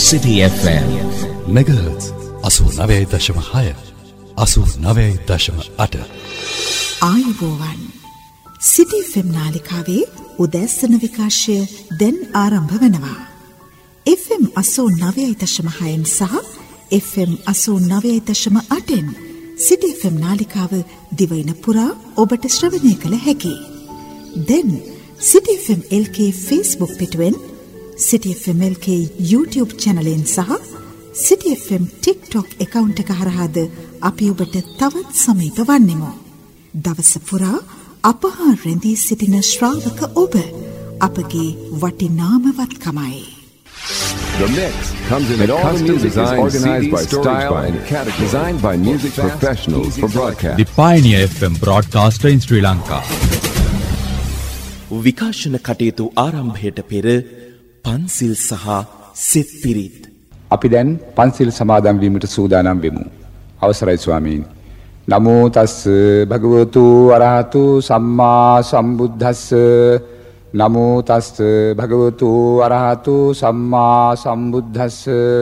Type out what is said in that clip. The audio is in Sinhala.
City FM megahertz 89.6 89.8 ආයුබෝවන් City FM නාලිකාවේ උදෑසන විකාශය දැන් ආරම්භ වෙනවා. FM 89.6 සහ FM 89.8 City FM නාලිකාව දිවයින පුරා ඔබට ශ්‍රවණය කළ හැකියි. දැන් City FM LK Facebook පිටුවෙන් City FM LK YouTube channelෙන් සහ City FM TikTok account එක හරහාද අපි ඔබට තවත් සමීප වන්නෙමු. දවස පුරා අපහා රැඳී සිටින ශ්‍රාවක ඔබ අපගේ වටිනාම වත්කමයි. The mix comes in a custom design organized by style and category designed by music professionals for broadcast. The Pioneer FM broadcaster in Sri Lanka. විකාශන කටයුතු ආරම්භයට පෙර පන්සිල් සහ සෙත් පිරිත්. අපි දැන් පන්සිල් සමාදන් වීමට සූදානම් වෙමු. අවසරයි ස්වාමීනි. නමෝ තස් භගවතු අරහතු සම්මා සම්බුද්දස්ස. නමෝ තස් භගවතු අරහතු සම්මා සම්බුද්දස්ස.